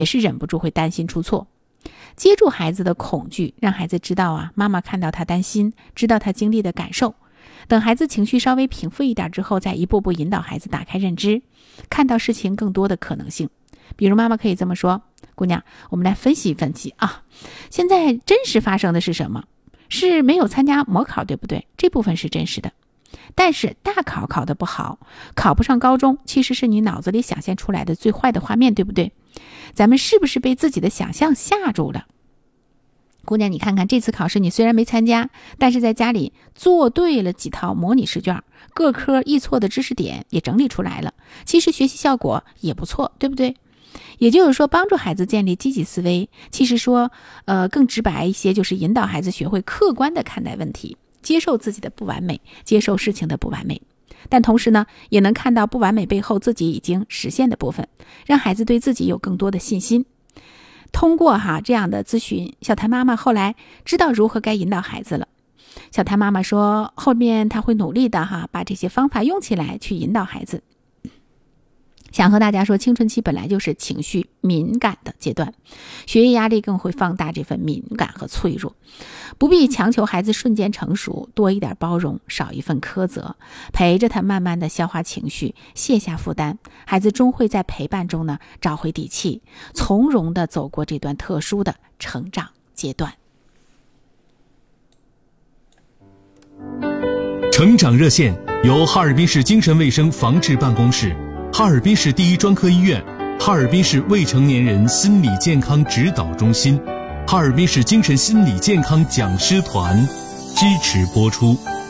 也是忍不住会担心出错。接住孩子的恐惧，让孩子知道啊，妈妈看到他担心，知道他经历的感受。等孩子情绪稍微平复一点之后，再一步步引导孩子打开认知，看到事情更多的可能性。比如妈妈可以这么说：姑娘，我们来分析分析啊，现在真实发生的是什么？是没有参加模考，对不对？这部分是真实的。但是大考考得不好，考不上高中，其实是你脑子里想象出来的最坏的画面，对不对？咱们是不是被自己的想象吓住了？姑娘，你看看这次考试你虽然没参加，但是在家里做对了几套模拟试卷，各科易错的知识点也整理出来了，其实学习效果也不错，对不对？也就是说，帮助孩子建立积极思维，其实说更直白一些，就是引导孩子学会客观的看待问题，接受自己的不完美，接受事情的不完美，但同时呢，也能看到不完美背后自己已经实现的部分，让孩子对自己有更多的信心。通过这样的咨询，小谭妈妈后来知道如何该引导孩子了。小谭妈妈说，后面她会努力的把这些方法用起来去引导孩子。想和大家说，青春期本来就是情绪敏感的阶段，学业压力更会放大这份敏感和脆弱，不必强求孩子瞬间成熟，多一点包容，少一份苛责，陪着他慢慢的消化情绪，卸下负担，孩子终会在陪伴中呢找回底气，从容的走过这段特殊的成长阶段。 成长热线由哈尔滨市精神卫生防治办公室、哈尔滨市第一专科医院、哈尔滨市未成年人心理健康指导中心、哈尔滨市精神心理健康讲师团支持播出。